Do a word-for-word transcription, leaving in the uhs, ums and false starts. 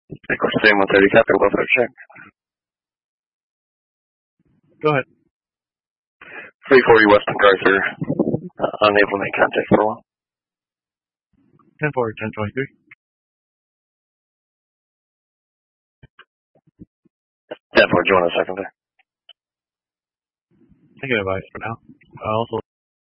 Of course, same one thirty Captain Welfare check. Go ahead. three forty West MacArthur, uh, unable to make contact for a while. ten four, ten twenty-three. ten four, join a second there. Negative advice for now. Uh, also